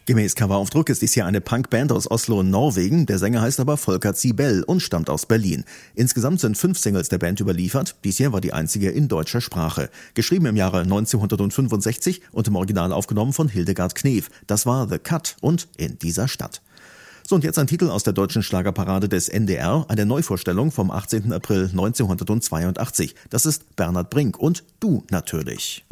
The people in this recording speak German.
Gemäß Coveraufdruck ist dies hier eine Punkband aus Oslo, Norwegen. Der Sänger heißt aber Volker Zibel und stammt aus Berlin. Insgesamt sind 5 Singles der Band überliefert. Dies hier war die einzige in deutscher Sprache. Geschrieben im Jahre 1965 und im Original aufgenommen von Hildegard Knef. Das war The Cut und In dieser Stadt. So, und jetzt ein Titel aus der deutschen Schlagerparade des NDR, eine Neuvorstellung vom 18. April 1982. Das ist Bernhard Brink und Du natürlich.